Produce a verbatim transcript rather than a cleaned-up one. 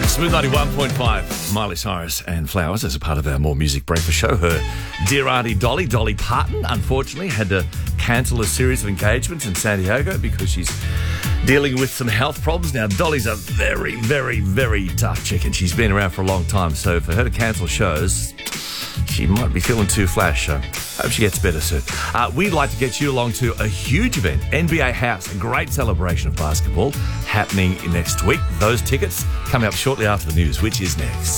Smooth ninety-one point five, Miley Cyrus and Flowers as a part of our More Music Breakfast show. Her dear auntie Dolly, Dolly Parton, unfortunately had to cancel a series of engagements in San Diego because she's dealing with some health problems. Now, Dolly's a very, very, very tough chick and she's been around for a long time. So for her to cancel shows, she might be feeling too flash. So hope she gets better soon. Uh, we'd like to get you along to a huge event, N B A House, a great celebration of basketball happening next week. Those tickets coming up shortly after the news, which is next.